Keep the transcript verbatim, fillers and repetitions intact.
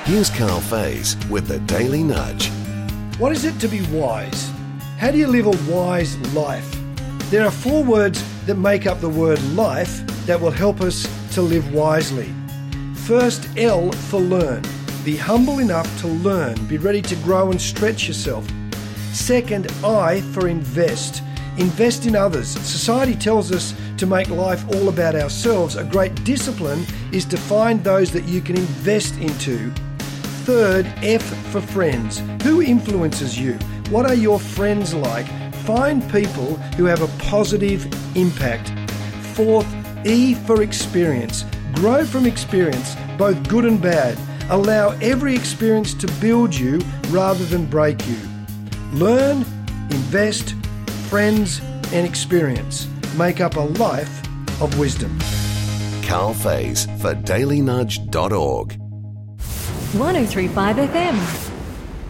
Here's Carl Faze with the Daily Nudge. What is it to be wise? How do you live a wise life? There are four words that make up the word life that will help us to live wisely. First, L for learn. Be humble enough to learn. Be ready to grow and stretch yourself. Second, I for invest. Invest in others. Society tells us to make life all about ourselves. A great discipline is to find those that you can invest into. Third, F for friends. Who influences you? What are your friends like? Find people who have a positive impact. Fourth, E for experience. Grow from experience, both good and bad. Allow every experience to build you rather than break you. Learn, invest, friends and experience make up a life of wisdom. Carl Faze for daily nudge dot org. one oh three point five F M.